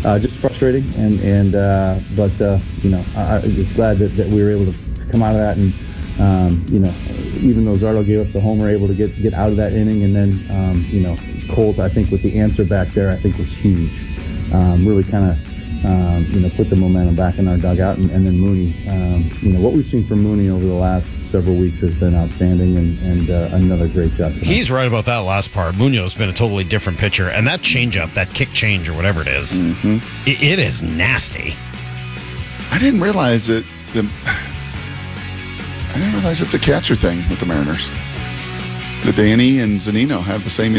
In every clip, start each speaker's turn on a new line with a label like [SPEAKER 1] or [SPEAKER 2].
[SPEAKER 1] just frustrating. But I was glad that we were able to come out of that, and even though Zardo gave up the homer, able to get out of that inning, and then Colt, I think with the answer back there, I think was huge. Really kind of put the momentum back in our dugout, and then Mooney. What we've seen from Mooney over the last several weeks has been outstanding, and another great job tonight.
[SPEAKER 2] He's right about that last part. Muno's been a totally different pitcher, and that changeup, that kick change or whatever it is, it is nasty.
[SPEAKER 3] I didn't realize it. I didn't realize it's a catcher thing with the Mariners. The Danny and Zunino have the same,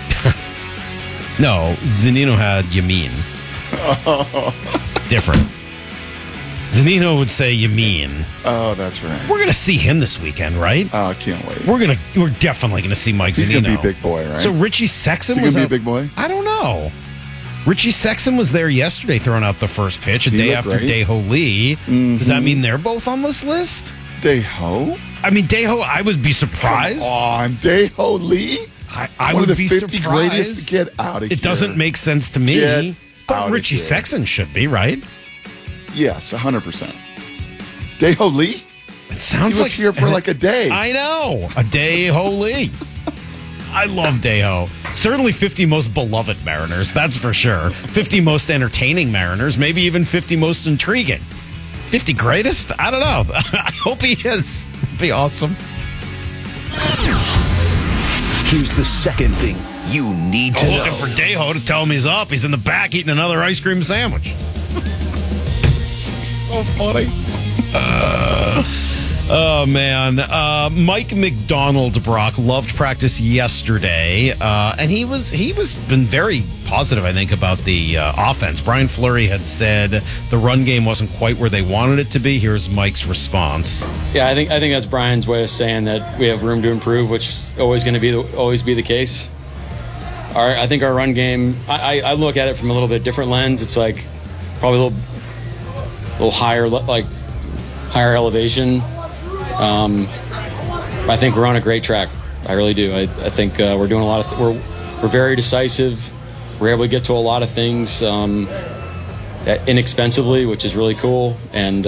[SPEAKER 2] No, Zunino had Yamin. Different. Zunino would say Yamin.
[SPEAKER 3] Oh, that's right.
[SPEAKER 2] We're gonna see him this weekend, right?
[SPEAKER 3] Oh, I can't wait.
[SPEAKER 2] We're definitely gonna see Mike Zunino.
[SPEAKER 3] He's gonna be big boy, right?
[SPEAKER 2] So Richie Sexson
[SPEAKER 3] was gonna be a big boy.
[SPEAKER 2] I don't know. Richie Sexson was there yesterday, throwing out the first pitch a day after Dae-Ho Lee. Does that mean they're both on this list?
[SPEAKER 3] Dae-Ho?
[SPEAKER 2] I mean, Dae-Ho, I would be surprised.
[SPEAKER 3] Come on, Dae-Ho Lee?
[SPEAKER 2] I
[SPEAKER 3] would
[SPEAKER 2] be
[SPEAKER 3] be 50
[SPEAKER 2] surprised.
[SPEAKER 3] Greatest. Get out of here.
[SPEAKER 2] It doesn't make sense to me.
[SPEAKER 3] Get
[SPEAKER 2] but Richie
[SPEAKER 3] here.
[SPEAKER 2] Sexson should be, right?
[SPEAKER 3] Yes, 100%. Dae-Ho Lee?
[SPEAKER 2] It sounds
[SPEAKER 3] he was here for like a day.
[SPEAKER 2] I know. A Dae-Ho Lee. I love Dae-Ho. Certainly 50 most beloved Mariners, that's for sure. 50 most entertaining Mariners, maybe even 50 most intriguing. 50 greatest? I don't know. I hope he is. It'd be awesome.
[SPEAKER 4] Here's the second thing you need to know.
[SPEAKER 2] Looking for Dae-Ho to tell him he's up. He's in the back eating another ice cream sandwich.
[SPEAKER 3] So funny.
[SPEAKER 2] Oh, man. Mike McDonald, Brock, loved practice yesterday, and he was been very positive, I think, about the offense. Brian Fleury had said the run game wasn't quite where they wanted it to be. Here's Mike's response.
[SPEAKER 5] Yeah, I think that's Brian's way of saying that we have room to improve, which is always going to always be the case. I think our run game, I look at it from a little bit different lens. It's like probably a little higher, like higher elevation. I think we're on a great track. I really do. I think we're doing a lot of. We're very decisive. We're able to get to a lot of things inexpensively, which is really cool, and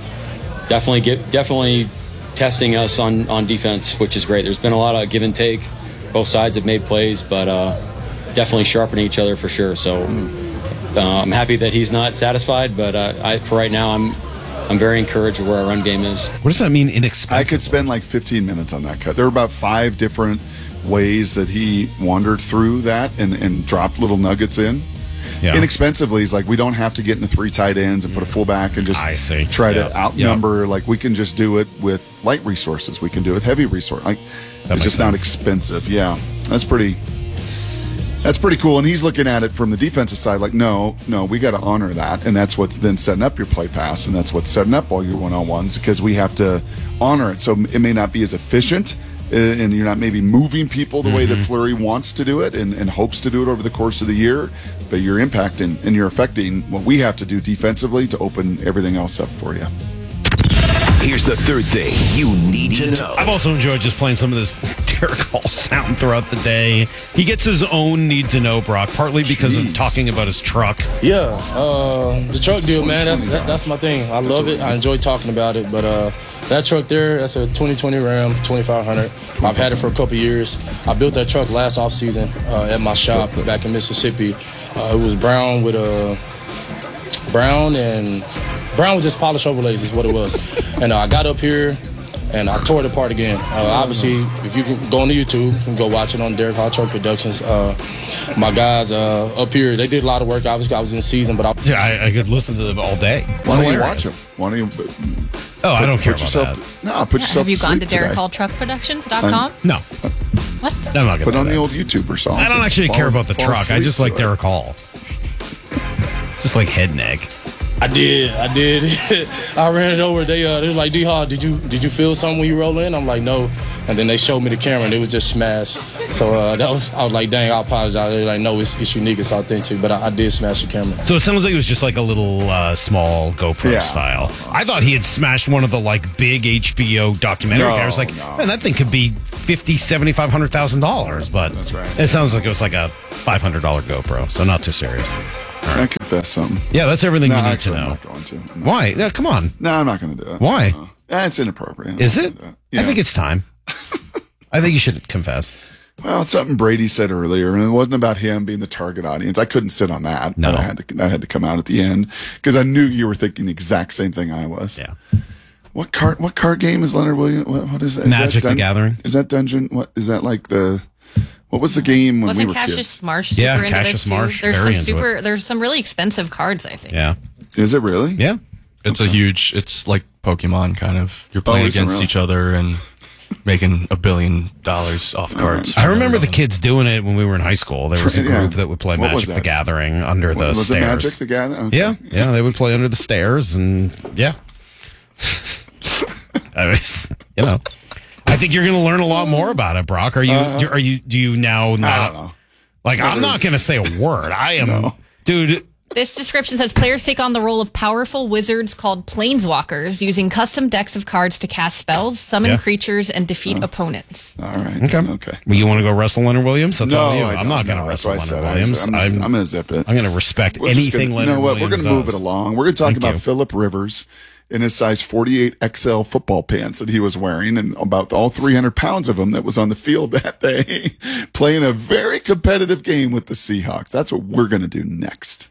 [SPEAKER 5] definitely testing us on defense, which is great. There's been a lot of give and take. Both sides have made plays, but definitely sharpening each other for sure. So I'm happy that he's not satisfied, but for right now, I'm very encouraged with where our run game is.
[SPEAKER 2] What does that mean, inexpensive?
[SPEAKER 3] I could spend like 15 minutes on that cut. There were about 5 different ways that he wandered through that and dropped little nuggets in. Yeah. Inexpensively, he's like, we don't have to get into 3 tight ends and put a fullback and just try to outnumber. Like, we can just do it with light resources. We can do it with heavy resources. Like, it's just not expensive. Yeah, that's pretty cool. And he's looking at it from the defensive side like, no, we got to honor that. And that's what's then setting up your play pass. And that's what's setting up all your one-on-ones, because we have to honor it. So it may not be as efficient, and you're not maybe moving people the way that Fleury wants to do it and hopes to do it over the course of the year, but you're impacting and you're affecting what we have to do defensively to open everything else up for you.
[SPEAKER 4] Here's the third thing you need to know.
[SPEAKER 2] I've also enjoyed just playing some of this Derek Hall sound throughout the day. He gets his own need to know, Brock, partly because of talking about his truck.
[SPEAKER 6] Yeah, the truck deal, man, that's my thing. I love it. I enjoy talking about it, but that truck there, that's a 2020 Ram 2500. I've had it for a couple years. I built that truck last offseason at my shop back in Mississippi. It was brown with brown with just polished overlays is what it was. And I got up here and I tore it apart again. Obviously, if you can go on the YouTube, you can go watch it on Derek Hall Truck Productions. My guys up here, they did a lot of work. Obviously, I was in season, but
[SPEAKER 2] I could listen to them all day.
[SPEAKER 3] Why don't you watch them? Why don't you?
[SPEAKER 2] I don't care about that.
[SPEAKER 3] Put yourself.
[SPEAKER 7] Have you gone to
[SPEAKER 3] today.
[SPEAKER 7] DerekHallTruckProductions.com?
[SPEAKER 2] No.
[SPEAKER 7] What?
[SPEAKER 2] I'm not
[SPEAKER 3] Put on the old YouTuber song.
[SPEAKER 2] I don't actually care about the truck. I just like Derek Hall. Just like head neck.
[SPEAKER 6] I did. I ran it over. They was like, D-Hall, did you feel something when you roll in? I'm like, no. And then they showed me the camera and it was just smashed. So I was like, dang, I apologize. They're like, no, it's unique, it's authentic. But I did smash the camera.
[SPEAKER 2] So it sounds like it was just like a little small GoPro style. I thought he had smashed one of the like big HBO documentary cameras. Like, man, that thing could be $50,000, $75,000, $100,000. But
[SPEAKER 3] that's right.
[SPEAKER 2] It sounds like it was like a $500 GoPro. So not too serious. All
[SPEAKER 3] Can I confess something?
[SPEAKER 2] Yeah, that's everything you need
[SPEAKER 3] actually,
[SPEAKER 2] to know.
[SPEAKER 3] I'm not going to.
[SPEAKER 2] Why? Yeah, come on.
[SPEAKER 3] No, I'm not going to do it.
[SPEAKER 2] Why?
[SPEAKER 3] It's inappropriate.
[SPEAKER 2] Is it?
[SPEAKER 3] Yeah.
[SPEAKER 2] I think it's time. I think you should confess.
[SPEAKER 3] Well, it's something Brady said earlier, and it wasn't about him being the target audience. I couldn't sit on that.
[SPEAKER 2] No.
[SPEAKER 3] That had to come out at the end because I knew you were thinking the exact same thing I was.
[SPEAKER 2] Yeah.
[SPEAKER 3] What card game is Leonard Williams? What is that?
[SPEAKER 2] Magic the Gathering.
[SPEAKER 3] Is that Dungeon? What is that like the? What was the game when we were
[SPEAKER 7] Cassius
[SPEAKER 3] kids?
[SPEAKER 7] Marsh super
[SPEAKER 2] Yeah,
[SPEAKER 7] into
[SPEAKER 2] Cassius
[SPEAKER 7] this too?
[SPEAKER 2] Marsh,
[SPEAKER 7] There's
[SPEAKER 2] very
[SPEAKER 7] some
[SPEAKER 2] into
[SPEAKER 7] there's some really expensive cards, I think.
[SPEAKER 2] Yeah.
[SPEAKER 3] Is it really?
[SPEAKER 2] Yeah.
[SPEAKER 8] It's it's like Pokemon kind of. You're playing
[SPEAKER 3] is it
[SPEAKER 8] against
[SPEAKER 3] really?
[SPEAKER 8] each other and making $1 billion off cards.
[SPEAKER 2] I remember the kids doing it when we were in high school. There was a
[SPEAKER 3] Yeah.
[SPEAKER 2] group that would play
[SPEAKER 3] What was
[SPEAKER 2] Magic the
[SPEAKER 3] that?
[SPEAKER 2] Gathering under the
[SPEAKER 3] Was it
[SPEAKER 2] stairs.
[SPEAKER 3] Magic the Gathering? Okay.
[SPEAKER 2] Yeah, they would play under the stairs, and yeah. I was, I think you're going to learn a lot more about it, Brock. Do you now not?
[SPEAKER 3] I don't know.
[SPEAKER 2] Like, I'm not going to say a word. I am, dude.
[SPEAKER 7] This description says players take on the role of powerful wizards called planeswalkers, using custom decks of cards to cast spells, summon creatures, and defeat opponents.
[SPEAKER 3] All right. Okay.
[SPEAKER 2] Well, you want to go wrestle Leonard Williams? That's
[SPEAKER 3] No,
[SPEAKER 2] on you.
[SPEAKER 3] I
[SPEAKER 2] I'm not
[SPEAKER 3] don't.
[SPEAKER 2] going to
[SPEAKER 3] No,
[SPEAKER 2] wrestle
[SPEAKER 3] that's
[SPEAKER 2] Leonard
[SPEAKER 3] what I
[SPEAKER 2] Williams.
[SPEAKER 3] said. I'm going to zip it.
[SPEAKER 2] I'm going to respect
[SPEAKER 3] We're just
[SPEAKER 2] anything
[SPEAKER 3] gonna,
[SPEAKER 2] Leonard
[SPEAKER 3] You know what?
[SPEAKER 2] Williams
[SPEAKER 3] We're going to move
[SPEAKER 2] does.
[SPEAKER 3] it along. We're going to talk
[SPEAKER 2] Thank
[SPEAKER 3] about
[SPEAKER 2] you.
[SPEAKER 3] Phillip Rivers in his size 48 XL football pants that he was wearing, and about all 300 pounds of them that was on the field that day, playing a very competitive game with the Seahawks. That's what we're going to do next.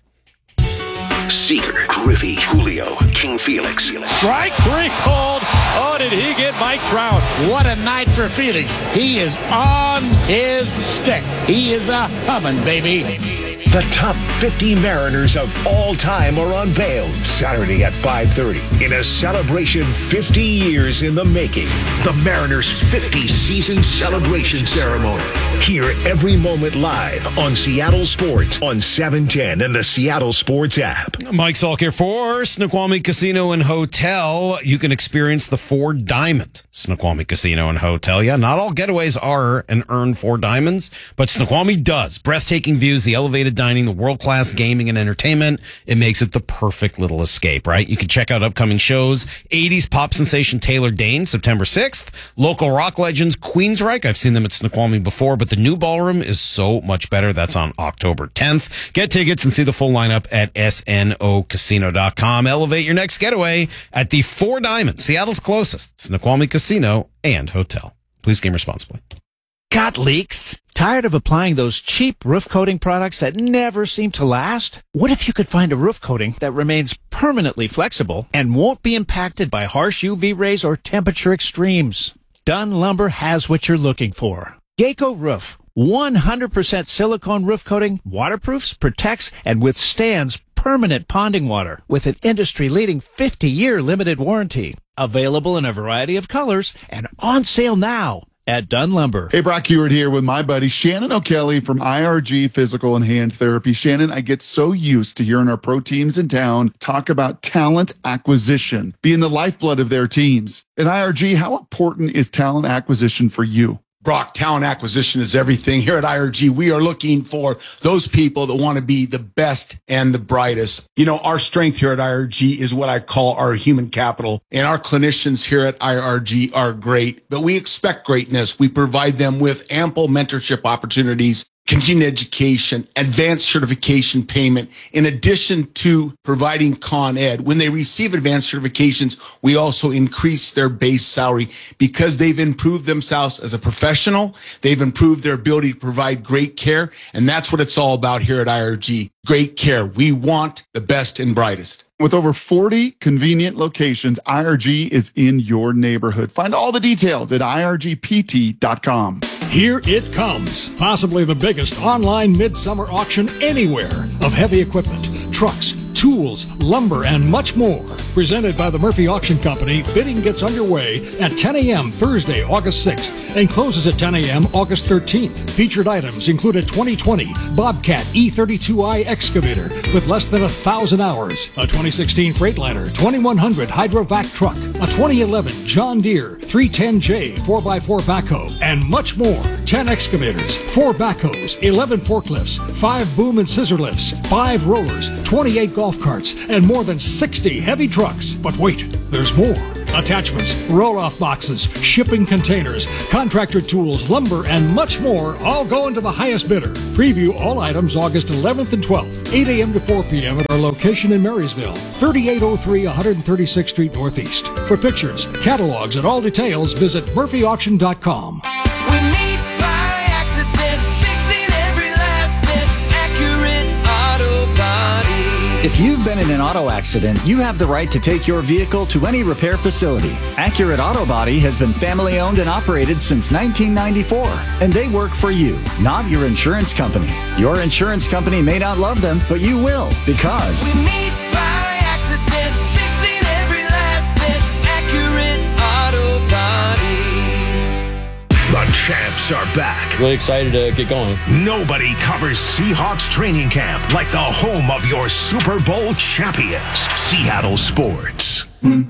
[SPEAKER 4] Seeger, Griffey, Julio, King Felix.
[SPEAKER 9] Strike three called. Oh, did he get Mike Trout?
[SPEAKER 10] What a night for Felix. He is on his stick. He is a humming, baby.
[SPEAKER 4] The top 50 Mariners of all time are unveiled Saturday at 5:30 in a celebration 50 years in the making. The Mariners' 50 season celebration ceremony. Hear every moment live on Seattle Sports on 710 and the Seattle Sports app.
[SPEAKER 2] Mike Salk here for Snoqualmie Casino and Hotel. You can experience the 4 Diamond Snoqualmie Casino and Hotel. Yeah, not all getaways are and earn 4 diamonds, but Snoqualmie does. Breathtaking views, the elevated dining, the world-class gaming and entertainment. It makes it the perfect little escape, right? You can check out upcoming shows. 80s pop sensation Taylor Dane, September 6th. Local rock legends Queensryche. I've seen them at Snoqualmie before, but the new ballroom is so much better. That's on October 10th. Get tickets and see the full lineup at snocasino.com. Elevate your next getaway at the 4 Diamond, Seattle's closest Snoqualmie Casino and Hotel. Please game responsibly.
[SPEAKER 11] Got leaks? Tired of applying those cheap roof coating products that never seem to last? What if you could find a roof coating that remains permanently flexible and won't be impacted by harsh UV rays or temperature extremes? Dunn Lumber has what you're looking for. Geico Roof. 100% silicone roof coating, waterproofs, protects, and withstands permanent ponding water with an industry-leading 50-year limited warranty. Available in a variety of colors and on sale now at Dunn Lumber.
[SPEAKER 3] Hey, Brock Heward here with my buddy Shannon O'Kelly from IRG Physical and Hand Therapy. Shannon, I get so used to hearing our pro teams in town talk about talent acquisition being the lifeblood of their teams. At IRG, how important is talent acquisition for you?
[SPEAKER 12] Brock, talent acquisition is everything. Here at IRG, we are looking for those people that want to be the best and the brightest. You know, our strength here at IRG is what I call our human capital. And our clinicians here at IRG are great, but we expect greatness. We provide them with ample mentorship opportunities, continuing education, advanced certification payment, in addition to providing Con Ed. When they receive advanced certifications, we also increase their base salary because they've improved themselves as a professional. They've improved their ability to provide great care. And that's what it's all about here at IRG. Great care. We want the best and brightest.
[SPEAKER 3] With over 40 convenient locations, IRG is in your neighborhood. Find all the details at irgpt.com.
[SPEAKER 13] Here it comes, possibly the biggest online midsummer auction anywhere of heavy equipment, trucks, tools, lumber, and much more. Presented by the Murphy Auction Company, bidding gets underway at 10 a.m. Thursday, August 6th, and closes at 10 a.m. August 13th. Featured items include a 2020 Bobcat E32i excavator with less than 1,000 hours, a 2016 Freightliner 2100 Hydrovac truck, a 2011 John Deere 310J 4x4 backhoe, and much more. 10 excavators, 4 backhoes, 11 forklifts, 5 boom and scissor lifts, 5 rollers, 28 golf carts, and more than 60 heavy trucks. But wait, there's more. attachments, roll-off boxes, shipping containers, contractor tools, lumber, and much more all going to the highest bidder. Preview all items August 11th and 12th, 8 a.m. to 4 p.m. at our location in Marysville, 3803 136th Street Northeast. For pictures, catalogs, and all details, visit murphyauction.com.
[SPEAKER 14] We meet by accident, fixing every last bit, Accurate Auto Body.
[SPEAKER 15] If you've been in an auto accident, you have the right to take your vehicle to any repair facility. Accurate Auto Body has been family owned and operated since 1994, and they work for you, not your insurance company. Your insurance company may not love them, but you will, because
[SPEAKER 14] we meet by accident, fixing every last bit, Accurate Auto Body.
[SPEAKER 4] The champs are back.
[SPEAKER 5] Really excited to get going.
[SPEAKER 4] Nobody covers Seahawks training camp like the home of your Super Bowl champions, Seattle Sports.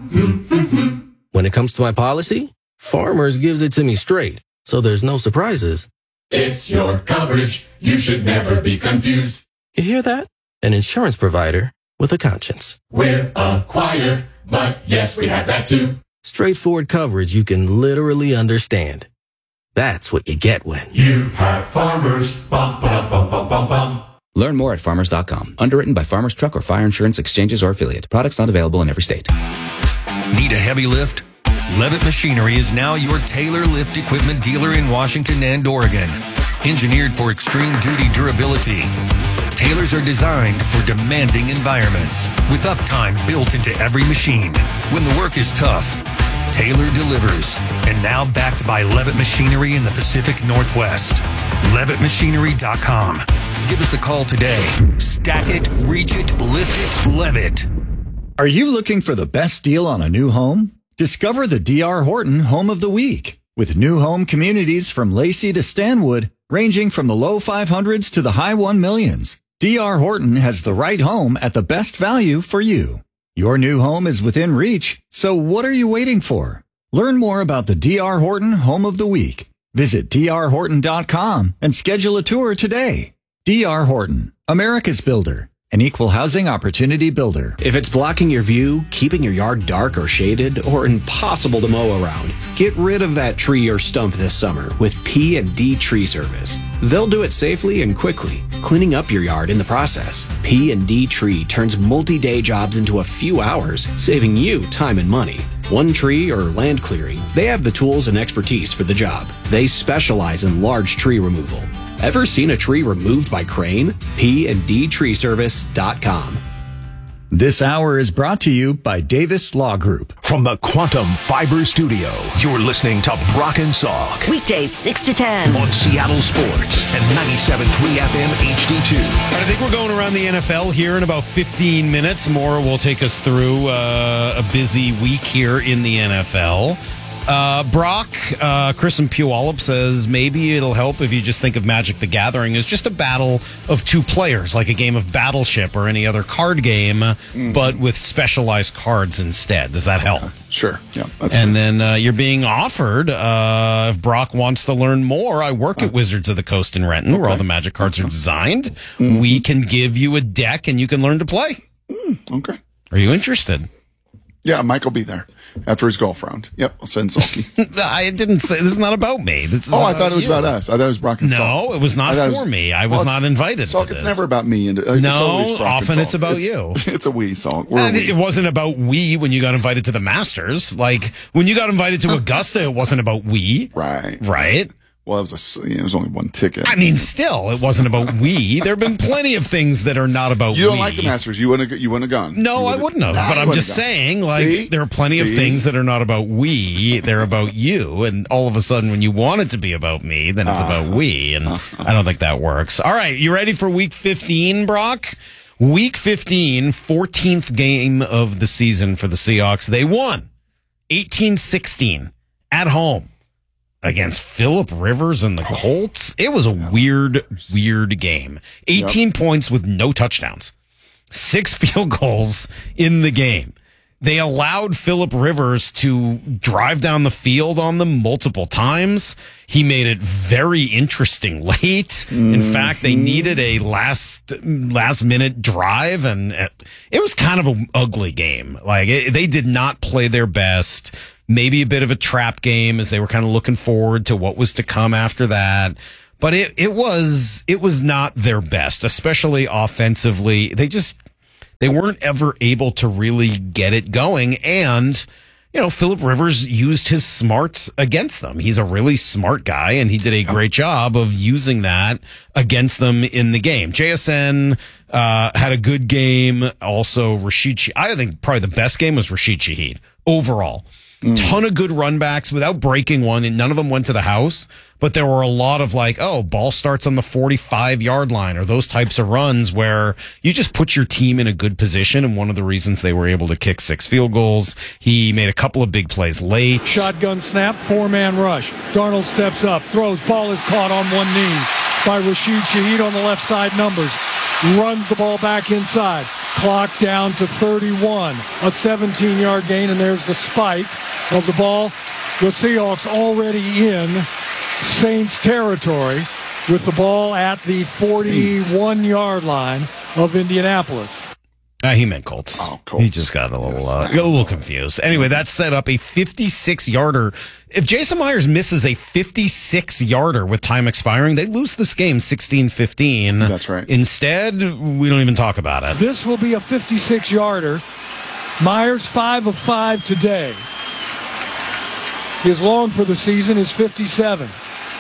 [SPEAKER 16] When it comes to my policy, Farmers gives it to me straight, so there's no surprises.
[SPEAKER 17] It's your coverage. You should never be confused.
[SPEAKER 16] You hear that? An insurance provider with a conscience.
[SPEAKER 17] We're a choir, but yes, we have that too.
[SPEAKER 16] Straightforward coverage you can literally understand. That's what you get when
[SPEAKER 17] you have Farmers. Bum, bum, bum, bum, bum, bum.
[SPEAKER 18] Learn more at farmers.com. Underwritten by Farmers Truck or Fire Insurance Exchanges or Affiliate. Products not available in every state.
[SPEAKER 19] Need a heavy lift? Levitt Machinery is now your Taylor lift equipment dealer in Washington and Oregon. Engineered for extreme duty durability, Taylors are designed for demanding environments with uptime built into every machine. When the work is tough, Taylor delivers. And now backed by Levitt Machinery in the Pacific Northwest. LevittMachinery.com. Give us a call today. Stack it, reach it, lift it, Levitt.
[SPEAKER 20] Are you looking for the best deal on a new home? Discover the D.R. Horton Home of the Week. With new home communities from Lacey to Stanwood, ranging from the low 500s to the high 1 millions, D.R. Horton has the right home at the best value for you. Your new home is within reach, so what are you waiting for? Learn more about the D.R. Horton Home of the Week. Visit drhorton.com and schedule a tour today. D.R. Horton, America's builder. An equal housing opportunity builder.
[SPEAKER 21] If it's blocking your view, keeping your yard dark or shaded, or impossible to mow around, get rid of that tree or stump this summer with P&D Tree Service. They'll do it safely and quickly, cleaning up your yard in the process. P&D Tree turns multi-day jobs into a few hours, saving you time and money. One tree or land clearing, they have the tools and expertise for the job. They specialize in large tree removal. Ever seen a tree removed by crane? PndTreeService.com.
[SPEAKER 20] This hour is brought to you by Davis Law Group.
[SPEAKER 4] From the Quantum Fiber Studio, you're listening to Brock and Salk.
[SPEAKER 22] Weekdays 6 to 10.
[SPEAKER 4] On Seattle Sports and 97.3 FM HD2.
[SPEAKER 2] I think we're going around the NFL here in about 15 minutes. Maura will take us through a busy week here in the NFL. Brock, Chris and Puyallup says maybe it'll help if you just think of Magic the Gathering as just a battle of two players, like a game of Battleship or any other card game, but with specialized cards instead. Does that help?
[SPEAKER 3] Sure. Yeah.
[SPEAKER 2] And then you're being offered, if Brock wants to learn more, I work at Wizards of the Coast in Renton, where all the Magic cards are designed. We can give you a deck and you can learn to play.
[SPEAKER 3] Okay.
[SPEAKER 2] Are you interested?
[SPEAKER 3] Yeah, Mike will be there after his golf round. Yep, I'll send Salky.
[SPEAKER 2] I didn't say this is not about me. This is
[SPEAKER 3] I thought it was about us. I thought it was Brock and Salk.
[SPEAKER 2] No, it was not for me. I was not invited.
[SPEAKER 3] Salk,
[SPEAKER 2] to this.
[SPEAKER 3] It's never about me. And
[SPEAKER 2] often it's about you.
[SPEAKER 3] It's a we, Salk.
[SPEAKER 2] It wasn't about we when you got invited to the Masters. Like when you got invited to Augusta, it wasn't about we. Right.
[SPEAKER 3] Well, it was only one ticket.
[SPEAKER 2] I mean, still, it wasn't about we. There have been plenty of things that are not about we.
[SPEAKER 3] You don't like the Masters. You wouldn't have gone.
[SPEAKER 2] No, I wouldn't have. But I'm just saying, there are plenty of things that are not about we. They're about you. And all of a sudden, when you want it to be about me, then it's about we. And I don't think that works. All right. You ready for week 15, Brock? Week 15, 14th game of the season for the Seahawks. They won 18-16 at home against Phillip Rivers and the Colts. It was a weird game. 18 points with no touchdowns. 6 field goals in the game. They allowed Phillip Rivers to drive down the field on them multiple times. He made it very interesting late. In fact, they needed a last minute drive, and it was kind of an ugly game. Like they did not play their best. Maybe a bit of a trap game as they were kind of looking forward to what was to come after that. But it was not their best, especially offensively. They weren't ever able to really get it going. And, Phillip Rivers used his smarts against them. He's a really smart guy, and he did a great job of using that against them in the game. JSN had a good game. Also, I think probably the best game was Rashid Shaheed overall. Ton of good run backs without breaking one, and none of them went to the house. But there were a lot of ball starts on the 45-yard line, or those types of runs where you just put your team in a good position. And one of the reasons they were able to kick 6 field goals, he made a couple of big plays late.
[SPEAKER 1] Shotgun snap, 4-man rush. Darnold steps up, throws, ball is caught on one knee by Rashid Shaheed on the left side numbers. Runs the ball back inside. Clock down to 31. A 17-yard gain, and there's the spike of the ball. The Seahawks already in Saints territory with the ball at the 41-yard line of Indianapolis.
[SPEAKER 2] He meant Colts.
[SPEAKER 3] Oh, Colts.
[SPEAKER 2] He just got a little confused. Anyway, that set up a 56-yarder. If Jason Myers misses a 56-yarder with time expiring, they lose this game 16-15.
[SPEAKER 3] That's right.
[SPEAKER 2] Instead, we don't even talk about it.
[SPEAKER 1] This will be a 56-yarder. Myers 5 of 5 today. His long for the season is 57.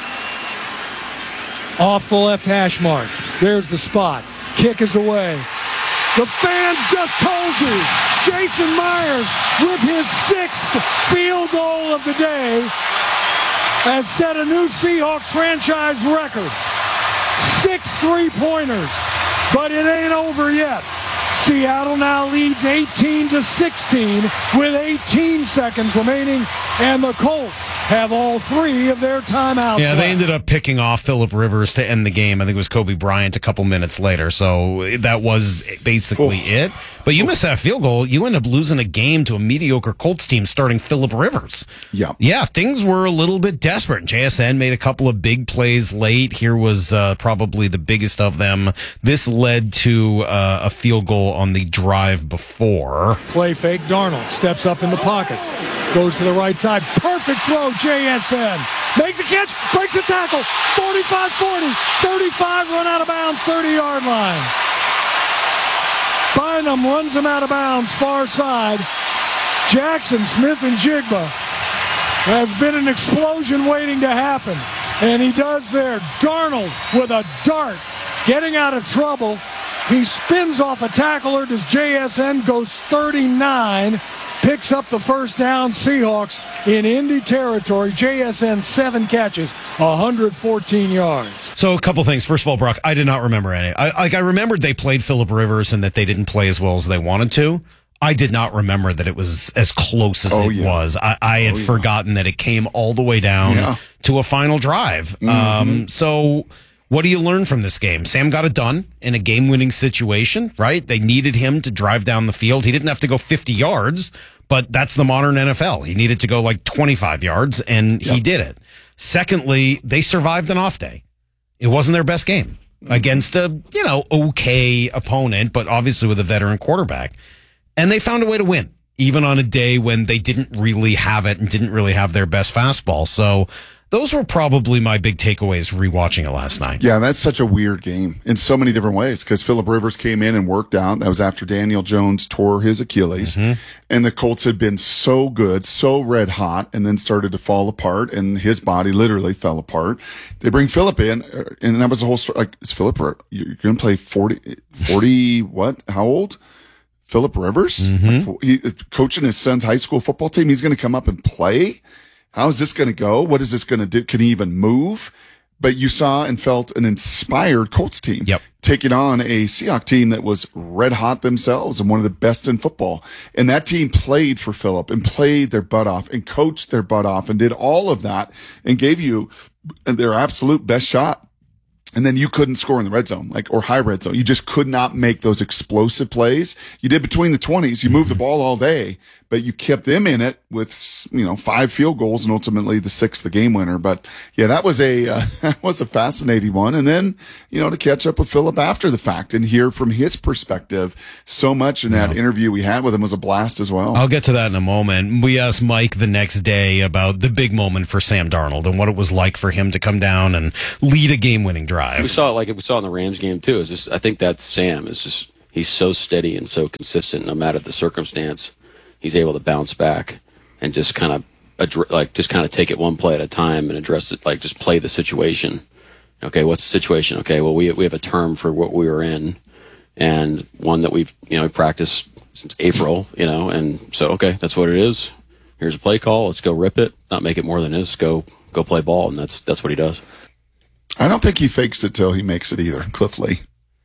[SPEAKER 1] Off the left hash mark. There's the spot. Kick is away. The fans just told you. Jason Myers with his 6th field goal of the day has set a new Seahawks franchise record. 6 3-pointers. But it ain't over yet. Seattle now leads 18-16 with 18 seconds remaining, and the Colts have all 3 of their timeouts.
[SPEAKER 2] Yeah, they ended up picking off Phillip Rivers to end the game. I think it was Kobe Bryant a couple minutes later, so that was basically it. But you miss that field goal, you end up losing a game to a mediocre Colts team starting Phillip Rivers. Yeah, things were a little bit desperate. JSN made a couple of big plays late. Here was probably the biggest of them. This led to a field goal on the drive before.
[SPEAKER 1] Play fake. Darnold steps up in the pocket. Goes to the right side. Perfect throw. JSN makes a catch. Breaks a tackle. 45-40. 35. Run out of bounds. 30-yard line. Bynum runs him out of bounds. Far side. Jackson, Smith, and Jigba has been an explosion waiting to happen. And he does there. Darnold with a dart. Getting out of trouble. He spins off a tackler. Does JSN goes 39. Picks up the first down. Seahawks in Indy territory. JSN 7 catches, 114 yards.
[SPEAKER 2] So a couple things. First of all, Brock, I did not remember any. I remembered they played Phillip Rivers and that they didn't play as well as they wanted to. I did not remember that it was as close as it was. I had forgotten that it came all the way down to a final drive. So what do you learn from this game? Sam got it done in a game-winning situation, right? They needed him to drive down the field. He didn't have to go 50 yards, but that's the modern NFL. He needed to go 25 yards, and he did it. Secondly, they survived an off day. It wasn't their best game against a, okay opponent, but obviously with a veteran quarterback. And they found a way to win, even on a day when they didn't really have it and didn't really have their best fastball. So those were probably my big takeaways rewatching it last night.
[SPEAKER 3] Yeah, that's such a weird game in so many different ways because Phillip Rivers came in and worked out. That was after Daniel Jones tore his Achilles. And the Colts had been so good, so red hot, and then started to fall apart, and his body literally fell apart. They bring Phillip in, and that was the whole story. Is Phillip, you're going to play 40, what? How old? Phillip Rivers? He coaching his son's high school football team. He's going to come up and play? How is this going to go? What is this going to do? Can he even move? But you saw and felt an inspired Colts team taking on a Seahawks team that was red hot themselves and one of the best in football. And that team played for Phillip and played their butt off and coached their butt off and did all of that and gave you their absolute best shot And then you couldn't score in the red zone, or high red zone. You just could not make those explosive plays. You did between the 20s. You moved the ball all day, but you kept them in it with, 5 field goals and ultimately the 6th, the game winner. But yeah, that was a fascinating one. And then, to catch up with Philip after the fact and hear from his perspective, so much in that interview we had with him was a blast as well.
[SPEAKER 2] I'll get to that in a moment. We asked Mike the next day about the big moment for Sam Darnold and what it was like for him to come down and lead a game-winning drive.
[SPEAKER 6] We saw it in the Rams game too. It's just, I think that's Sam. It's just, he's so steady and so consistent no matter the circumstance. He's able to bounce back and just kind of take it one play at a time and address it, just play the situation. Okay, what's the situation? Okay, well, we have a term for what we were in, and one that we've practiced since April, and so okay, that's what it is. Here's a play call. Let's go rip it. Not make it more than it is. Go play ball, and that's what he does.
[SPEAKER 3] I don't think he fakes it till he makes it either, Cliff Lee.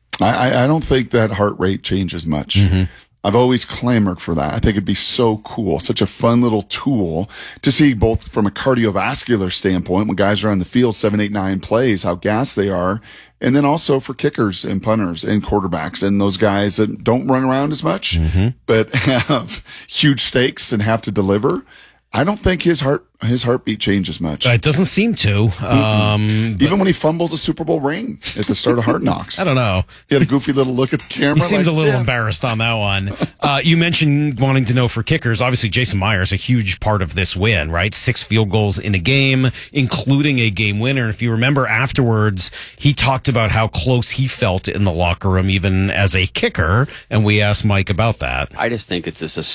[SPEAKER 3] I don't think that heart rate changes much. Mm-hmm. I've always clamored for that. I think it'd be so cool, such a fun little tool to see both from a cardiovascular standpoint when guys are on the field 7, 8, 9 plays, how gassed they are, and then also for kickers and punters and quarterbacks and those guys that don't run around as much, but have huge stakes and have to deliver. I don't think his heartbeat changes much.
[SPEAKER 2] It doesn't seem to.
[SPEAKER 3] Even when he fumbles a Super Bowl ring at the start of Hard Knocks.
[SPEAKER 2] I don't know.
[SPEAKER 3] He had a goofy little look at the camera.
[SPEAKER 2] He seemed a little embarrassed on that one. You mentioned wanting to know for kickers. Obviously, Jason Myers, a huge part of this win, right? 6 field goals in a game, including a game winner. And if you remember afterwards, he talked about how close he felt in the locker room, even as a kicker. And we asked Mike about that.
[SPEAKER 6] I just think it's just a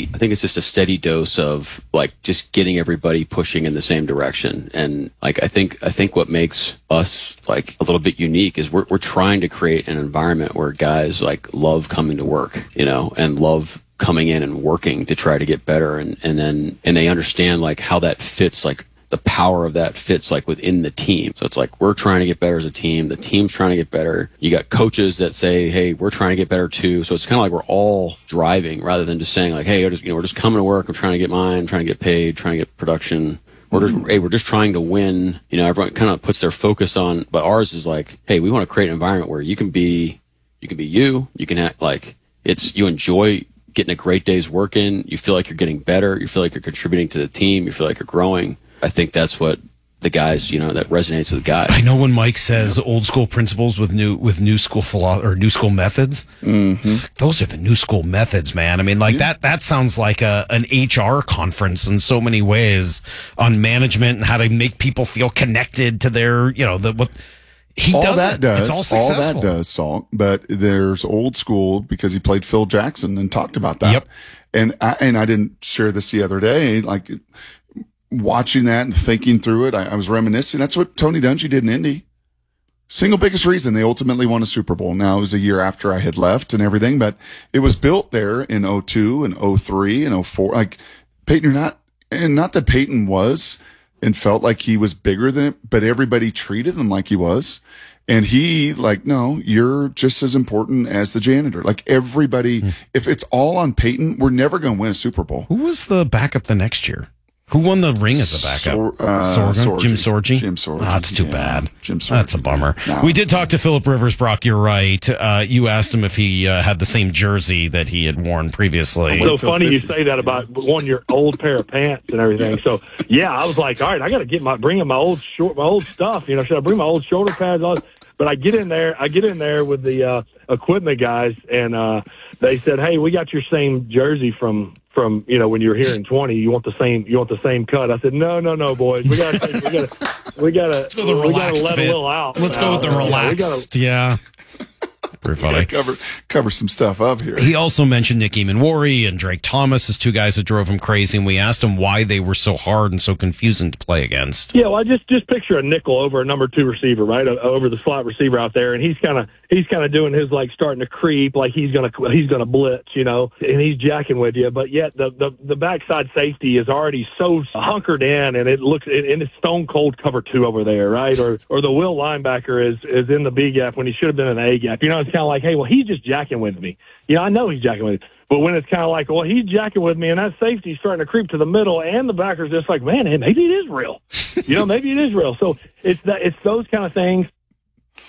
[SPEAKER 6] steady dose of just getting everybody pushing in the same direction. And I think what makes us a little bit unique is we're trying to create an environment where guys love coming to work, and love coming in and working to try to get better. And they understand how that fits, the power of that fits within the team. So it's we're trying to get better as a team. The team's trying to get better. You got coaches that say, hey, we're trying to get better too. So it's kind of we're all driving rather than just saying hey, we're just coming to work. I'm trying to get mine, trying to get paid, trying to get production. We're just trying to win. Everyone kind of puts their focus on, but ours is hey, we want to create an environment where you can be you can act you enjoy getting a great day's work in. You feel like you're getting better. You feel like you're contributing to the team. You feel like you're growing. I think that's what the guys, that resonates with guys.
[SPEAKER 2] I know when Mike says old school principles with new school new school methods. Mm-hmm. Those are the new school methods, man. I mean, that sounds like an HR conference in so many ways on management and how to make people feel connected to their, what he
[SPEAKER 3] all
[SPEAKER 2] does.
[SPEAKER 3] That does
[SPEAKER 2] it's all successful.
[SPEAKER 3] All that does, Salt. But there's old school because he played Phil Jackson and talked about that.
[SPEAKER 2] Yep.
[SPEAKER 3] And I didn't share this the other day, watching that and thinking through it, I was reminiscing. That's what Tony Dungy did in Indy. Single biggest reason they ultimately won a Super Bowl. Now, it was a year after I had left and everything, but it was built there in 02 and 03 and 04. Peyton, not that Peyton was and felt like he was bigger than it, but everybody treated him like he was. And he no, you're just as important as the janitor. Everybody, if it's all on Peyton, we're never going to win a Super Bowl.
[SPEAKER 2] Who was the backup the next year? Who won the ring as a backup? Jim Sorgi?
[SPEAKER 3] Jim Sorgi.
[SPEAKER 2] That's too bad.
[SPEAKER 3] Jim Sorgi.
[SPEAKER 2] That's a bummer.
[SPEAKER 3] No.
[SPEAKER 2] We did talk to Philip Rivers, Brock. You're right. You asked him if he had the same jersey that he had worn previously.
[SPEAKER 22] It's so funny you say that about your old pair of pants and everything. Yes. So, yeah, I was like, all right, I got to bring in my old stuff. Should I bring my old shoulder pads on? But I get in there with the equipment guys, and they said, "Hey, we got your same jersey from when you were here in 20. You want the same cut?" I said, "No, boys. We got to let a little out.
[SPEAKER 2] Let's go with the relaxed. Yeah." Pretty funny.
[SPEAKER 3] Cover some stuff up here.
[SPEAKER 2] He also mentioned Nick Eamon-Wari and Drake Thomas as two guys that drove him crazy, and we asked him why they were so hard and so confusing to play against.
[SPEAKER 22] Yeah, well, just picture a nickel over a number 2 receiver, right, over the slot receiver out there, and he's kind of doing his starting to creep, he's gonna blitz, and he's jacking with you, but yet the backside safety is already so hunkered in, and it's stone cold cover 2 over there, right, or the will linebacker is in the B gap when he should have been in the A gap. It's kind of hey, well, he's just jacking with me. I know he's jacking with me. But when it's kind of well, he's jacking with me, and that safety's starting to creep to the middle, and the backer's just man, maybe it is real. Maybe it is real. So it's those kind of things.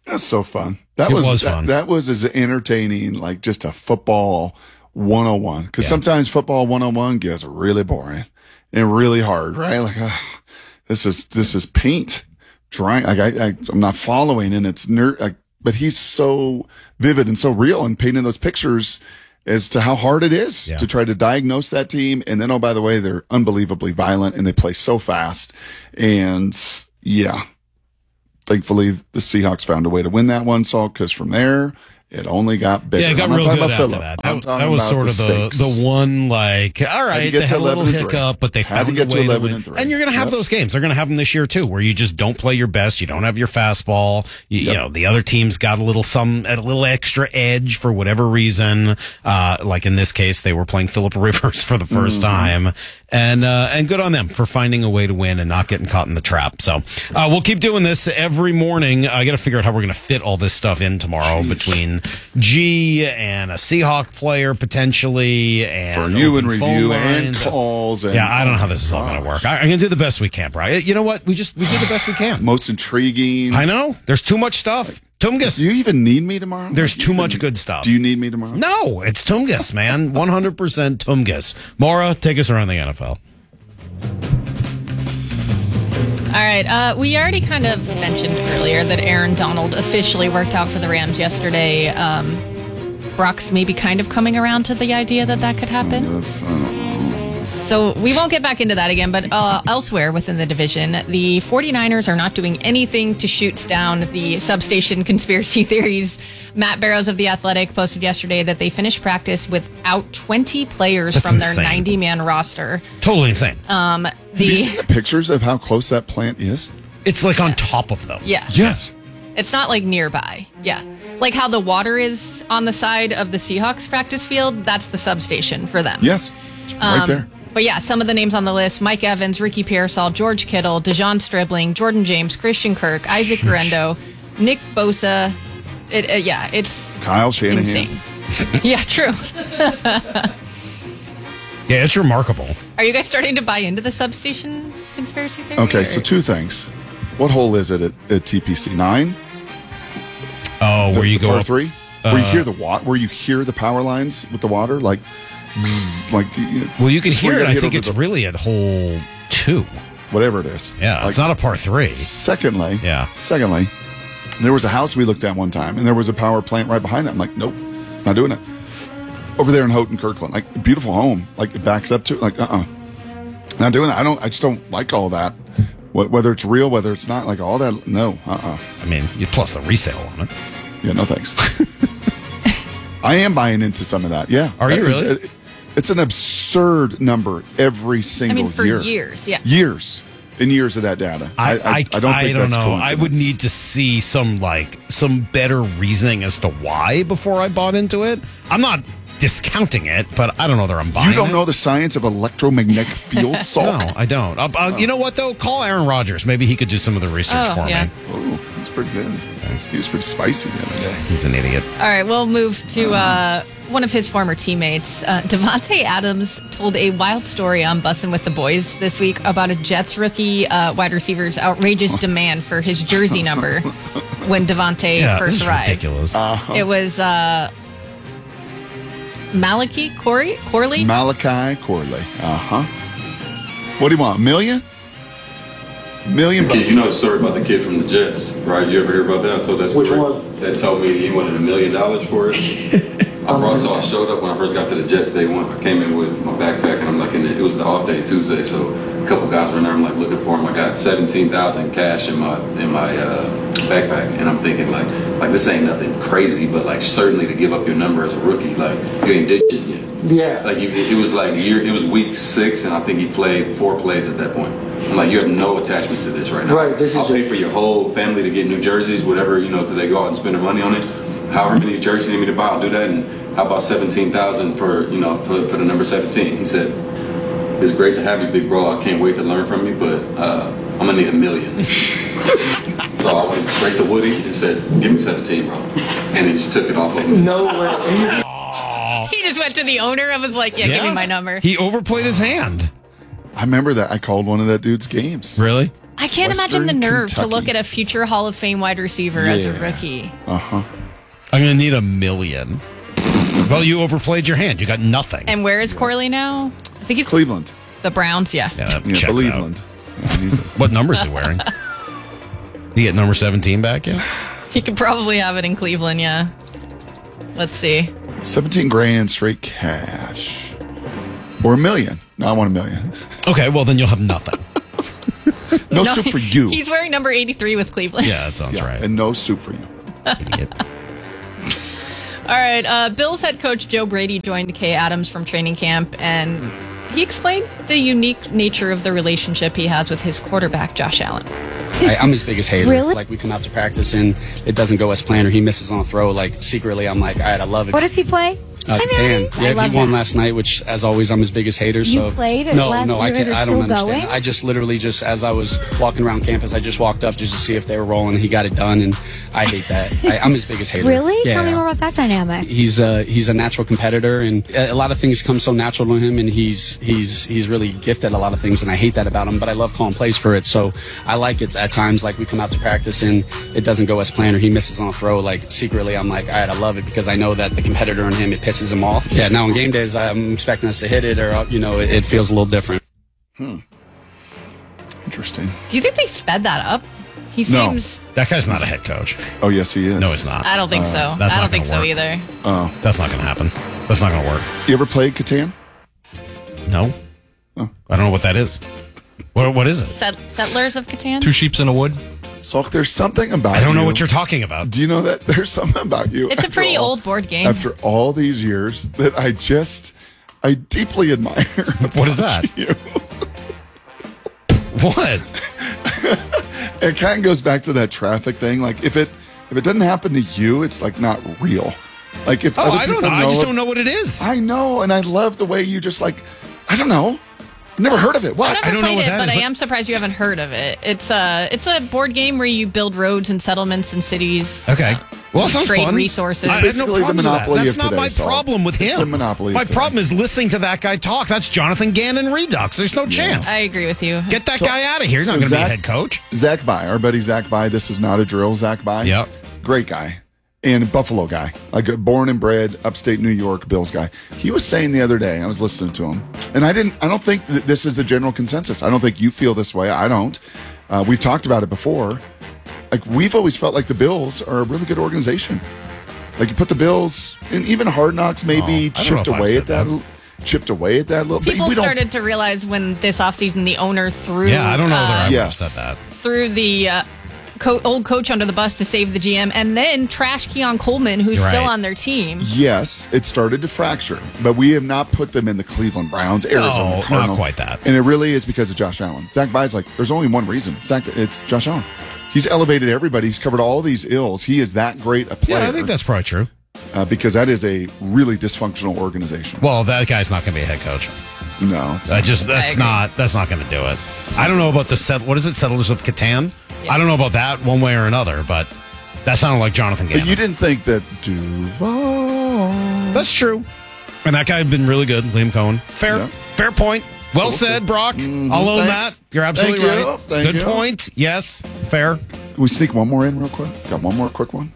[SPEAKER 3] That's so fun. That
[SPEAKER 2] It
[SPEAKER 3] was
[SPEAKER 2] fun.
[SPEAKER 3] That was as entertaining, like just a football 101. Because sometimes football 101 gets really boring and really hard, right? Like, this is paint drying. Like I'm not following, and it's but he's so vivid and so real and painting those pictures as to how hard it is to try to diagnose that team. And then, oh, by the way, they're unbelievably violent and they play so fast. And yeah, thankfully the Seahawks found a way to win that one, Saul, because from there, it only got bigger.
[SPEAKER 2] Yeah, it got real good after that. That was sort of the one, like, all right, they had a little hiccup, but they found a way to win. And you're going to have those games. They're going to have them this year, too, where you just don't play your best. You don't have your fastball. You know, the other team's got a little extra edge for whatever reason. Like in this case, they were playing Phillip Rivers for the first time. And good on them for finding a way to win and not getting caught in the trap. So, we'll keep doing this every morning. I got to figure out how we're going to fit all this stuff in tomorrow between G and a Seahawk player potentially, and
[SPEAKER 3] for you and review and calls. And
[SPEAKER 2] I don't know how this is all going to work. I'm going to do the best we can, Brian. You know what? We do the best we can.
[SPEAKER 3] Most intriguing.
[SPEAKER 2] I know. There's too much stuff. Tungus.
[SPEAKER 3] Do you even need me tomorrow?
[SPEAKER 2] There's too much good stuff.
[SPEAKER 3] Do you need me tomorrow?
[SPEAKER 2] No, it's Tungus, man. 100% Tungus. Maura, take us around the NFL.
[SPEAKER 7] All right. We already kind of mentioned earlier that Aaron Donald officially worked out for the Rams yesterday. Brock's maybe kind of coming around to the idea that could happen. So we won't get back into that again, but elsewhere within the division, the 49ers are not doing anything to shoot down the substation conspiracy theories. Matt Barrows of The Athletic posted yesterday that they finished practice without 20 players from their 90-man roster.
[SPEAKER 2] Totally insane.
[SPEAKER 3] Have you seen the pictures of how close that plant is?
[SPEAKER 2] It's like on top of them.
[SPEAKER 7] Yeah.
[SPEAKER 3] Yes.
[SPEAKER 7] It's not like nearby. Yeah. Like how the water is on the side of the Seahawks practice field, that's the substation for them.
[SPEAKER 3] Yes. It's right there.
[SPEAKER 7] But yeah, some of the names on the list: Mike Evans, Ricky Pearsall, George Kittle, Dejon Stribling, Jordan James, Christian Kirk, Isaac Guerrero, Nick Bosa. It's
[SPEAKER 3] Kyle Shanahan.
[SPEAKER 7] Insane. Yeah, true.
[SPEAKER 2] Yeah, it's remarkable.
[SPEAKER 7] Are you guys starting to buy into the substation conspiracy theory?
[SPEAKER 3] Okay, so two things. What hole is it at TPC? 9?
[SPEAKER 2] Oh, where you go
[SPEAKER 3] up 3? Where you hear the where you hear the power lines with the water, like.
[SPEAKER 2] Well, you can hear it. I think it's really at hole 2.
[SPEAKER 3] Whatever it is.
[SPEAKER 2] Yeah, it's not a par 3.
[SPEAKER 3] Secondly, there was a house we looked at one time, and there was a power plant right behind that. I'm like, nope, not doing it. Over there in Houghton, Kirkland, like beautiful home, like it backs up to it, like not doing that. I just don't like all that. Whether it's real, whether it's not, like all that. No,
[SPEAKER 2] I mean, you plus the resale on it.
[SPEAKER 3] Yeah, no thanks. I am buying into some of that. Yeah,
[SPEAKER 2] are you really?
[SPEAKER 3] It's an absurd number every single year.
[SPEAKER 7] For years, yeah.
[SPEAKER 3] Years and years of that data. I don't think that's
[SPEAKER 2] know.
[SPEAKER 3] coincidence.
[SPEAKER 2] I would need to see some better reasoning as to why before I bought into it. I'm not discounting it, but I don't know that I'm buying it.
[SPEAKER 3] You don't know the science of electromagnetic field, Saul?
[SPEAKER 2] No, I don't. You know what, though? Call Aaron Rodgers. Maybe he could do some of the research for me.
[SPEAKER 3] Oh, that's pretty good. He was pretty spicy the other day.
[SPEAKER 2] He's an idiot.
[SPEAKER 7] All right, we'll move to one of his former teammates. Davante Adams told a wild story on Bussin' with the Boys this week about a Jets rookie wide receiver's outrageous demand for his jersey number when Davante first arrived.
[SPEAKER 2] Ridiculous.
[SPEAKER 7] It was Malachi Corley?
[SPEAKER 3] Malachi Corley. What do you want? $1 million? $1 million bucks.
[SPEAKER 8] You know the story about the kid from the Jets, right? You ever hear about that? I told that story.
[SPEAKER 23] Which one?
[SPEAKER 8] That told me he wanted $1 million for it. I showed up when I first got to the Jets day one. I came in with my backpack and I'm like, it was the off day Tuesday, so a couple guys were in there. I'm like looking for him. I got $17,000 cash in my backpack, and I'm thinking like this ain't nothing crazy, but like certainly to give up your number as a rookie, like you ain't did shit yet.
[SPEAKER 23] Yeah.
[SPEAKER 8] Like it was week 6, and I think he played 4 plays at that point. I'm like, you have no attachment to this right now.
[SPEAKER 23] Right.
[SPEAKER 8] I'll pay for your whole family to get new jerseys, whatever, because they go out and spend their money on it. However many jerseys you need me to buy, I'll do that. And how about $17,000 for the number 17? He said, it's great to have you, big bro. I can't wait to learn from you, but I'm gonna need $1 million. So I went straight to Woody and said, give me 17, bro. And he just took it off of me.
[SPEAKER 23] No way.
[SPEAKER 7] He just went to the owner and was like, give me my number.
[SPEAKER 2] He overplayed his hand.
[SPEAKER 3] I remember that. I called one of that dude's games.
[SPEAKER 2] Really?
[SPEAKER 7] I can't imagine the
[SPEAKER 3] Western
[SPEAKER 7] nerve to
[SPEAKER 3] Kentucky.
[SPEAKER 7] look at a future Hall of Fame wide receiver as a rookie.
[SPEAKER 3] Uh-huh.
[SPEAKER 2] I'm going to need $1 million. Well, you overplayed your hand. You got nothing.
[SPEAKER 7] And where is Corley now? I think he's
[SPEAKER 3] Cleveland.
[SPEAKER 7] The Browns, yeah.
[SPEAKER 2] Yeah, that
[SPEAKER 3] Yeah,
[SPEAKER 2] checks
[SPEAKER 3] Cleveland.
[SPEAKER 2] out. What number is he wearing? You get number 17 back yet?
[SPEAKER 7] He could probably have it in Cleveland, yeah. Let's see.
[SPEAKER 3] 17 grand straight cash. Or $1 million. No, I want $1 million.
[SPEAKER 2] Okay, well, then you'll have nothing.
[SPEAKER 3] No soup for you.
[SPEAKER 7] He's wearing number 83 with Cleveland.
[SPEAKER 2] Yeah, that sounds right.
[SPEAKER 3] And no soup for you.
[SPEAKER 2] Idiot.
[SPEAKER 7] All right. Bills head coach Joe Brady joined Kay Adams from training camp, and he explained the unique nature of the relationship he has with his quarterback, Josh Allen.
[SPEAKER 9] I'm his biggest hater.
[SPEAKER 7] Really?
[SPEAKER 9] Like, we come out to practice and it doesn't go as planned, or he misses on a throw. Like, secretly, I'm like, all right, I love it.
[SPEAKER 10] What does he play?
[SPEAKER 9] Catan.
[SPEAKER 10] I
[SPEAKER 9] Yeah,
[SPEAKER 10] love
[SPEAKER 9] he won
[SPEAKER 10] that.
[SPEAKER 9] last night, which, as always, I'm his biggest hater.
[SPEAKER 10] You
[SPEAKER 9] So
[SPEAKER 10] played
[SPEAKER 9] no,
[SPEAKER 10] last-
[SPEAKER 9] no, I
[SPEAKER 10] you guys
[SPEAKER 9] can't.
[SPEAKER 10] are
[SPEAKER 9] I
[SPEAKER 10] still
[SPEAKER 9] don't understand.
[SPEAKER 10] going?
[SPEAKER 9] I just literally just as I was walking around campus, I just walked up just to see if they were rolling. He got it done, and I hate that. I'm his biggest hater.
[SPEAKER 10] Really?
[SPEAKER 9] Yeah.
[SPEAKER 10] Tell me more about that dynamic.
[SPEAKER 9] He's a natural competitor, and a lot of things come so natural to him, and he's really gifted at a lot of things, and I hate that about him, but I love calling plays for it. So I like it at times, like we come out to practice and it doesn't go as planned, or he misses on a throw. Like, secretly, I'm like, all right, I love it, because I know that the competitor in him, it pisses him off. Yeah. Now on game days, I'm expecting us to hit it, or it feels a little different.
[SPEAKER 3] Interesting.
[SPEAKER 7] Do you think they sped that up? He seems.
[SPEAKER 2] That guy's not a head coach.
[SPEAKER 3] Oh, yes, he is.
[SPEAKER 2] No, he's not.
[SPEAKER 7] I don't think so.
[SPEAKER 2] That's
[SPEAKER 7] I
[SPEAKER 2] not
[SPEAKER 7] don't think
[SPEAKER 2] gonna
[SPEAKER 7] so
[SPEAKER 2] work.
[SPEAKER 7] either.
[SPEAKER 3] Oh.
[SPEAKER 2] That's not going to happen. That's not going to work.
[SPEAKER 3] You ever played Catan?
[SPEAKER 2] No. I don't know what that is. What is it?
[SPEAKER 7] Settlers of Catan?
[SPEAKER 23] Two sheeps in a wood.
[SPEAKER 3] So there's something about
[SPEAKER 2] I don't know
[SPEAKER 3] you-
[SPEAKER 2] what you're talking about.
[SPEAKER 3] Do you know that there's something about you?
[SPEAKER 7] It's a
[SPEAKER 3] after
[SPEAKER 7] pretty
[SPEAKER 3] all-
[SPEAKER 7] old board game.
[SPEAKER 3] After all these years that I deeply admire.
[SPEAKER 2] What is that?
[SPEAKER 3] You.
[SPEAKER 2] What?
[SPEAKER 3] It kind of goes back to that traffic thing. Like, if it doesn't happen to you, it's like not real. Like, if other
[SPEAKER 2] I don't
[SPEAKER 3] people
[SPEAKER 2] know. I just
[SPEAKER 3] it-
[SPEAKER 2] don't know what it is.
[SPEAKER 3] I know, and I love the way you just like, I don't know. I've never heard of it. What?
[SPEAKER 7] I've never played it, but I am surprised you haven't heard of it. It's a board game where you build roads and settlements and cities.
[SPEAKER 2] Okay. Well, that sounds
[SPEAKER 7] trade
[SPEAKER 2] fun.
[SPEAKER 7] resources.
[SPEAKER 2] I have no
[SPEAKER 3] basically the
[SPEAKER 2] problems with that.
[SPEAKER 3] Monopoly
[SPEAKER 2] That's
[SPEAKER 3] of
[SPEAKER 2] not
[SPEAKER 3] today,
[SPEAKER 2] my
[SPEAKER 3] Saul.
[SPEAKER 2] problem with him.
[SPEAKER 3] It's the Monopoly of
[SPEAKER 2] My
[SPEAKER 3] today.
[SPEAKER 2] problem is listening to that guy talk. That's Jonathan Gannon Redux. There's no chance.
[SPEAKER 7] I agree with you.
[SPEAKER 2] Get that guy out of here. He's not going to be a head coach.
[SPEAKER 3] Zach By, our buddy Zach By. This is not a drill. Zach By.
[SPEAKER 2] Yep.
[SPEAKER 3] Great guy. And a Buffalo guy, like a born and bred upstate New York Bills guy. He was saying the other day, I was listening to him, and I don't think that this is a general consensus. I don't think you feel this way. I don't. We've talked about it before. Like, we've always felt like the Bills are a really good organization. Like, you put the Bills, and even Hard Knocks maybe
[SPEAKER 2] I don't know
[SPEAKER 3] chipped
[SPEAKER 2] if I've
[SPEAKER 3] away
[SPEAKER 2] said
[SPEAKER 3] at that. Chipped away at that a little bit.
[SPEAKER 7] People
[SPEAKER 3] We don't-
[SPEAKER 7] started to realize when this offseason the owner threw
[SPEAKER 2] Yeah, I don't know that I would have
[SPEAKER 3] Yes.
[SPEAKER 2] said that.
[SPEAKER 7] threw the old coach under the bus to save the GM, and then trash Keon Coleman, who's
[SPEAKER 3] You're
[SPEAKER 7] still
[SPEAKER 3] right.
[SPEAKER 7] on their team.
[SPEAKER 3] Yes, it started to fracture, but we have not put them in the Cleveland Browns, Arizona
[SPEAKER 2] not
[SPEAKER 3] Cardinals.
[SPEAKER 2] quite that.
[SPEAKER 3] And it really is because of Josh Allen. Zach By's like, there's only one reason. It's Josh Allen. He's elevated everybody. He's covered all these ills. He is that great a player.
[SPEAKER 2] Yeah, I think that's probably true.
[SPEAKER 3] Because that is a really dysfunctional organization.
[SPEAKER 2] Well, that guy's not going to be a head coach.
[SPEAKER 3] No, it's
[SPEAKER 2] that's not going to do it. I don't know about the what is it, Settlers of Catan? I don't know about that one way or another, but that sounded like Jonathan Gannon.
[SPEAKER 3] But you didn't think that Duval.
[SPEAKER 2] That's true. And that guy had been really good, Liam Cohen. Fair point. Well said, Brock. I'll own
[SPEAKER 3] Thanks.
[SPEAKER 2] that. You're absolutely
[SPEAKER 3] Thank you.
[SPEAKER 2] right.
[SPEAKER 3] Thank
[SPEAKER 2] Good
[SPEAKER 3] you.
[SPEAKER 2] point. Yes, fair.
[SPEAKER 3] Can we sneak one more in real quick? Got one more quick one?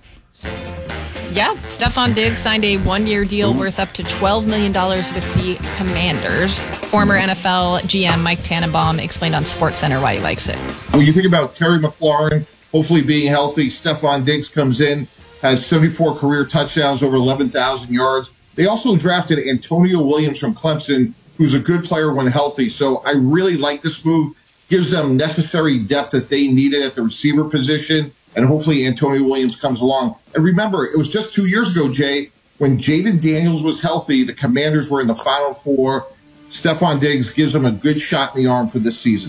[SPEAKER 7] Yeah, Stephon Diggs signed a one-year deal worth up to $12 million with the Commanders. Former NFL GM Mike Tannenbaum explained on SportsCenter why he likes it.
[SPEAKER 24] When you think about Terry McLaurin hopefully being healthy, Stephon Diggs comes in, has 74 career touchdowns, over 11,000 yards. They also drafted Antonio Williams from Clemson, who's a good player when healthy. So I really like this move. Gives them necessary depth that they needed at the receiver position. And hopefully Antonio Williams comes along. And remember, it was just 2 years ago, Jay, when Jaden Daniels was healthy, the Commanders were in the Final Four. Stephon Diggs gives them a good shot in the arm for this season.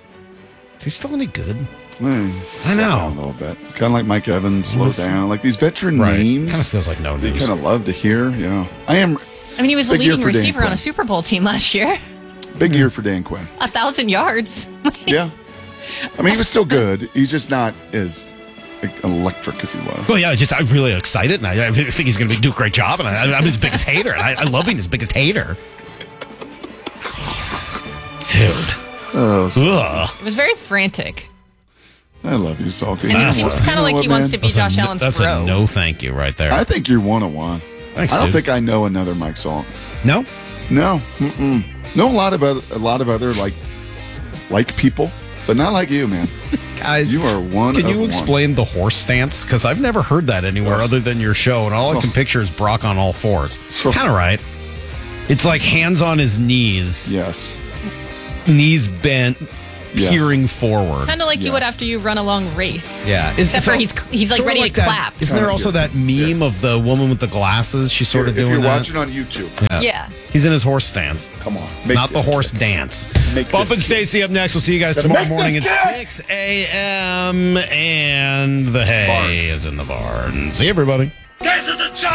[SPEAKER 2] Is he still any good?
[SPEAKER 3] I
[SPEAKER 2] know.
[SPEAKER 3] A little bit. Kind of like Mike Evans, slow
[SPEAKER 2] Yes.
[SPEAKER 3] down. Like these veteran
[SPEAKER 2] Right.
[SPEAKER 3] names.
[SPEAKER 2] Kind of feels like no
[SPEAKER 3] You
[SPEAKER 2] news.
[SPEAKER 3] kind of love to hear. Yeah. I am.
[SPEAKER 7] I mean, he was the
[SPEAKER 3] Big year
[SPEAKER 7] leading
[SPEAKER 3] for Dan
[SPEAKER 7] receiver on
[SPEAKER 3] Quinn.
[SPEAKER 7] a Super Bowl team last year.
[SPEAKER 3] Big year for Dan Quinn.
[SPEAKER 7] 1,000 yards.
[SPEAKER 3] Yeah. I mean, he was still good. He's just not as electric as he was.
[SPEAKER 2] Well, yeah, I'm really excited, and I think he's going to do a great job, and I'm his biggest hater, and I love being his biggest hater. Dude.
[SPEAKER 3] Oh,
[SPEAKER 2] Ugh.
[SPEAKER 7] It was very frantic.
[SPEAKER 3] I love you, Salky.
[SPEAKER 7] And it's kind of like he wants to be Josh Allen's
[SPEAKER 2] That's
[SPEAKER 7] bro.
[SPEAKER 2] a no thank you right there.
[SPEAKER 3] I think you're one-on-one.
[SPEAKER 2] Thanks,
[SPEAKER 3] I don't
[SPEAKER 2] dude.
[SPEAKER 3] think I know another Mike Salk.
[SPEAKER 2] No?
[SPEAKER 3] No. Mm-mm. Know a lot of other like people, but not like you, man.
[SPEAKER 2] Guys,
[SPEAKER 3] you are one.
[SPEAKER 2] Can you
[SPEAKER 3] of
[SPEAKER 2] explain the horse stance? Because I've never heard that anywhere other than your show, and all I can picture is Brock on all fours. It's kind of right. It's like hands on his knees.
[SPEAKER 3] Yes.
[SPEAKER 2] Knees bent,
[SPEAKER 3] Yes.
[SPEAKER 2] peering forward.
[SPEAKER 7] Kind of like you would after you run a long race.
[SPEAKER 2] Yeah.
[SPEAKER 7] Except for he's like
[SPEAKER 2] sort of
[SPEAKER 7] ready to
[SPEAKER 2] that-
[SPEAKER 7] clap.
[SPEAKER 2] Isn't there also that meme of the woman with the glasses? She's sort of
[SPEAKER 3] If
[SPEAKER 2] doing
[SPEAKER 3] you're
[SPEAKER 2] that.
[SPEAKER 3] watching on YouTube.
[SPEAKER 7] Yeah.
[SPEAKER 2] He's in his horse stance.
[SPEAKER 3] Come on.
[SPEAKER 2] Not the horse dance. Bump and Stacy up next. We'll see you guys tomorrow morning at 6 a.m. And the hay is in the barn. See you, everybody.